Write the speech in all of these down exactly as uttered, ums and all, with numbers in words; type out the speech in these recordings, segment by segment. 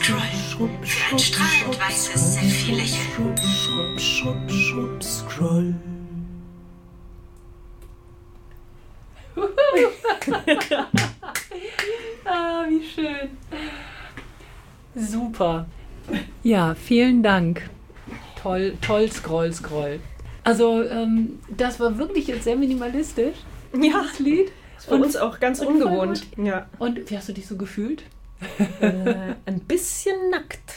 Scroll für ein strahlend weißes Sephir-Lächeln. Schrupp, schrupp, schrupp, Scroll. Ah, wie schön. Super. Ja, vielen Dank. Toll, toll, Scroll, Scroll. Also, ähm, das war wirklich jetzt sehr minimalistisch, Ja, das Lied. ist für uns auch ganz und voll ungewohnt. Ja. Und wie hast du dich so gefühlt? Äh, ein bisschen nackt.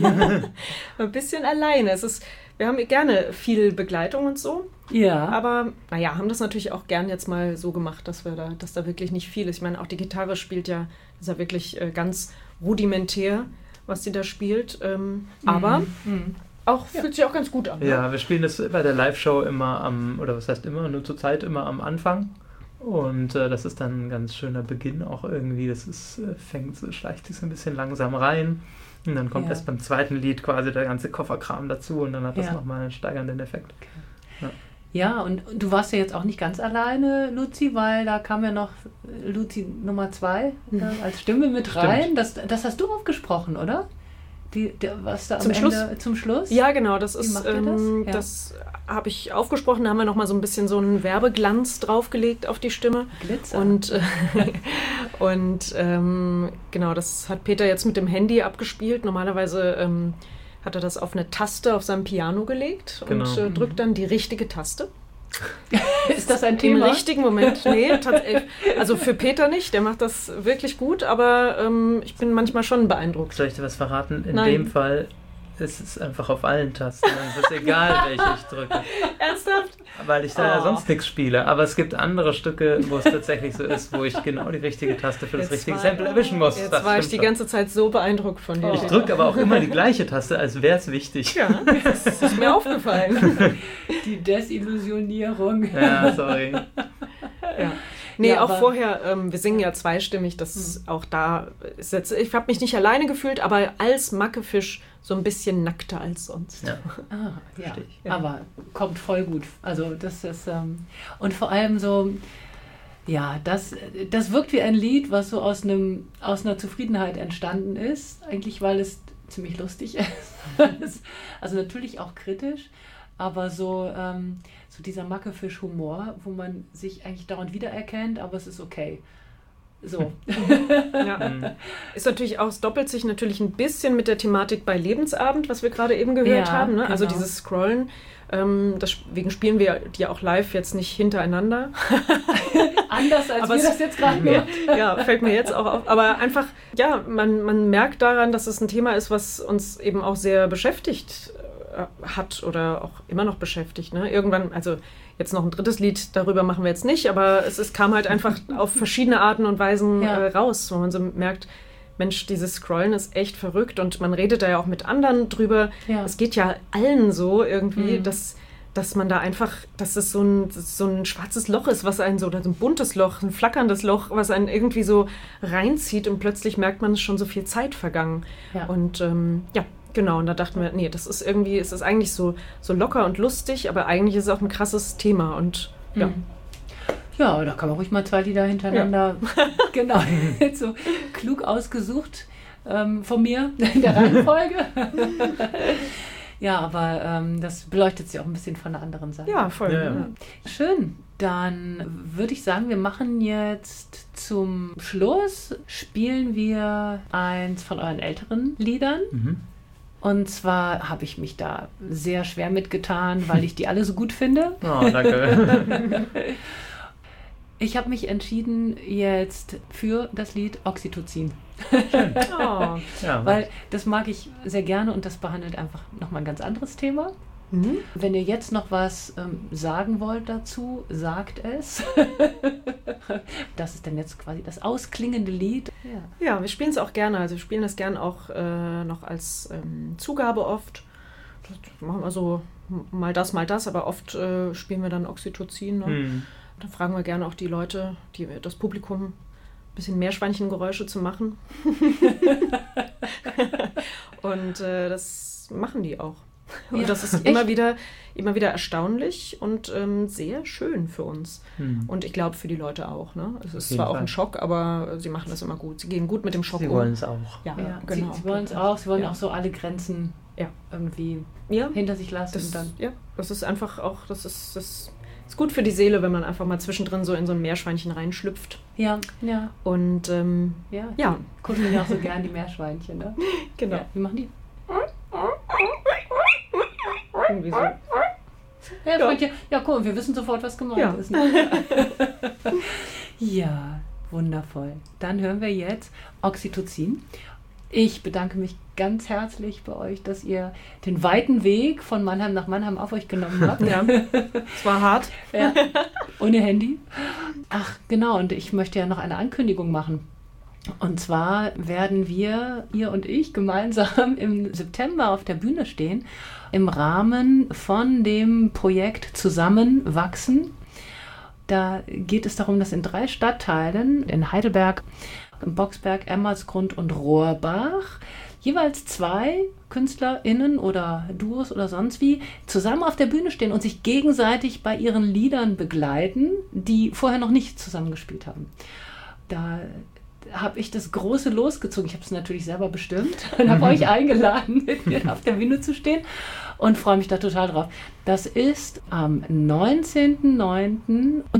Ein bisschen alleine. Es ist, wir haben gerne viel Begleitung und so. Ja. Aber naja, haben das natürlich auch gern jetzt mal so gemacht, dass wir da, dass da wirklich nicht viel ist. Ich meine, auch die Gitarre spielt ja, ist ja wirklich äh, ganz rudimentär, was sie da spielt. Ähm, Mhm. Aber Mhm. auch fühlt sich auch ganz gut an. Ne? Ja, wir spielen das bei der Live-Show immer am, oder was heißt immer, nur zur Zeit immer am Anfang. Und äh, das ist dann ein ganz schöner Beginn auch irgendwie. Das ist, äh, fängt, so, schleicht sich so ein bisschen langsam rein. Und dann kommt Ja. erst beim zweiten Lied quasi der ganze Kofferkram dazu und dann hat das Ja. nochmal einen steigernden Effekt. Ja, und du warst ja jetzt auch nicht ganz alleine, Luzi, weil da kam ja noch Luzi Nummer zwei äh, als Stimme mit rein. Das, das hast du aufgesprochen, oder? Die, der, was da am Zum Ende Schluss? zum Schluss? Ja, genau, das Wie ist, macht ihr das? ähm, Ja. das habe ich aufgesprochen, da haben wir nochmal so ein bisschen so einen Werbeglanz draufgelegt auf die Stimme. Glitzer. Und, äh, und ähm, genau, das hat Peter jetzt mit dem Handy abgespielt. Normalerweise ähm, hat er das auf eine Taste auf seinem Piano gelegt und Genau. äh, drückt dann die richtige Taste. Ist das ein Im Thema? richtigen Moment. Nee, tatsächlich. Also für Peter nicht, der macht das wirklich gut, aber ähm, ich bin manchmal schon beeindruckt. Soll ich dir was verraten? In Nein. dem Fall ist es einfach auf allen Tasten. Es ist egal, welche ich drücke. Ernsthaft? Weil ich da ja Oh. sonst nichts spiele. Aber es gibt andere Stücke, wo es tatsächlich so ist, wo ich genau die richtige Taste für das Jetzt richtige war- Sample erwischen muss. Jetzt Das war ich stimmt die schon. ganze Zeit so beeindruckt von dir. Ich drücke aber auch immer die gleiche Taste, als wäre es wichtig. Ja, das ist mir aufgefallen. Die Desillusionierung. Ja, sorry. Ja. Nee, Ja, auch aber- vorher, ähm, wir singen ja zweistimmig, das auch da ist jetzt, ich habe mich nicht alleine gefühlt, aber als Mackefisch so ein bisschen nackter als sonst. Ja. Ah, ja. Verstehe ich. Ja. Aber kommt voll gut. Also das ist ähm, und vor allem so, ja, das, das wirkt wie ein Lied, was so aus einem aus einer Zufriedenheit entstanden ist, eigentlich weil es ziemlich lustig ist. Also natürlich auch kritisch, aber so, ähm, so dieser Mackefisch-Humor, wo man sich eigentlich dauernd wiedererkennt, aber es ist okay. So. Ja. Ist natürlich auch, es doppelt sich natürlich ein bisschen mit der Thematik bei Lebensabend, was wir gerade eben gehört Ja, haben. Ne? Also genau. dieses Scrollen, ähm, deswegen spielen wir die auch live jetzt nicht hintereinander. Anders als Aber wir es- das jetzt gerade machen. Ja, fällt mir jetzt auch auf. Aber einfach, ja, man, man merkt daran, dass es ein Thema ist, was uns eben auch sehr beschäftigt äh, hat oder auch immer noch beschäftigt. Ne? Irgendwann, also jetzt noch ein drittes Lied darüber machen wir jetzt nicht, aber es, es kam halt einfach auf verschiedene Arten und Weisen Ja. äh, raus, wo man so merkt, Mensch, dieses Scrollen ist echt verrückt und man redet da ja auch mit anderen drüber. Ja. Es geht ja allen so irgendwie, Mhm. dass, dass man da einfach, dass es so ein, so ein schwarzes Loch ist, was einen so, oder so ein buntes Loch, ein flackerndes Loch, was einen irgendwie so reinzieht und plötzlich merkt man, es ist schon so viel Zeit vergangen. Ja. Und ähm, ja, genau, und da dachten wir, nee, das ist irgendwie, es ist eigentlich so, so locker und lustig, aber eigentlich ist es auch ein krasses Thema und ja. Mhm. Ja, da kann man ruhig mal zwei Lieder hintereinander, genau, so klug ausgesucht ähm, von mir in der Reihenfolge. Ja, aber ähm, das beleuchtet sich auch ein bisschen von der anderen Seite. Ja, voll. Ja, ja. Ja. Schön. Dann würde ich sagen, wir machen jetzt zum Schluss, spielen wir eins von euren älteren Liedern. Mhm. Und zwar habe ich mich da sehr schwer mitgetan, weil ich die alle so gut finde. Oh, danke. Ich habe mich entschieden jetzt für das Lied Oxytocin, Oh. Ja, weil das mag ich sehr gerne und das behandelt einfach nochmal ein ganz anderes Thema. Mhm. Wenn ihr jetzt noch was ähm, sagen wollt dazu, sagt es. Das ist dann jetzt quasi das ausklingende Lied. Ja. Ja, wir spielen es auch gerne. Also wir spielen das gerne auch äh, noch als ähm, Zugabe oft. Das machen wir so m- mal das, mal das, aber oft äh, spielen wir dann Oxytocin. Ne? Hm. Dann fragen wir gerne auch die Leute, die, das Publikum, ein bisschen Meerschweinchengeräusche zu machen. Und äh, das machen die auch. Und Ja. das ist Echt? immer wieder, immer wieder erstaunlich und ähm, sehr schön für uns. Hm. Und ich glaube für die Leute auch. Ne? Es ist jeden zwar auch Fall. ein Schock, aber sie machen das immer gut. Sie gehen gut mit dem Schock Sie um. wollen es auch. Ja, Ja, genau. Sie, sie wollen es auch, sie wollen Ja. auch so alle Grenzen Ja. irgendwie Ja, hinter sich lassen. das, und dann, ja, das ist einfach auch, das ist, das ist gut für die Seele, wenn man einfach mal zwischendrin so in so ein Meerschweinchen reinschlüpft. ja, ja, Und ähm, ja. ja, Gucken ja auch so gern die Meerschweinchen, ne? genau. Ja, wie machen die? Irgendwie so. Ja, Freundchen. Ja, cool, wir wissen sofort, was gemeint Ja. ist. Ne? Ja, wundervoll. Dann hören wir jetzt Oxytocin. Ich bedanke mich ganz herzlich bei euch, dass ihr den weiten Weg von Mannheim nach Mannheim auf euch genommen habt. Ja, es war hart. Ja, ohne Handy. Ach, genau, und ich möchte ja noch eine Ankündigung machen. Und zwar werden wir, ihr und ich, gemeinsam im September auf der Bühne stehen, im Rahmen von dem Projekt Zusammenwachsen. Da geht es darum, dass in drei Stadtteilen, in Heidelberg, Boxberg, Emmersgrund und Rohrbach, jeweils zwei KünstlerInnen oder Duos oder sonst wie zusammen auf der Bühne stehen und sich gegenseitig bei ihren Liedern begleiten, die vorher noch nicht zusammengespielt haben. Da habe ich das große losgezogen. Ich habe es natürlich selber bestimmt und habe euch eingeladen, mit mir auf der Bühne zu stehen und freue mich da total drauf. Das ist am neunzehnten neunten